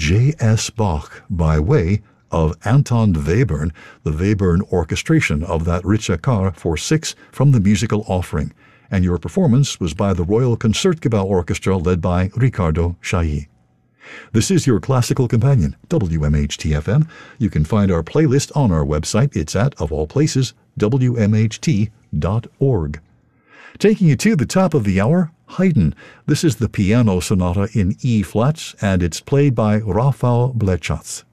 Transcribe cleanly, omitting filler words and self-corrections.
J.S. Bach by way of Anton Webern, the Webern orchestration of that Ritschekar for 6 from the musical offering. And your performance was by the Royal Concertgebouw Orchestra led by Riccardo Chailly. This is your Classical Companion, WMHT-FM. You can find our playlist on our website. It's at, of all places, wmht.org. Taking you to the top of the hour, Haydn. This is the piano sonata in E-flat, and it's played by Rafał Blechacz.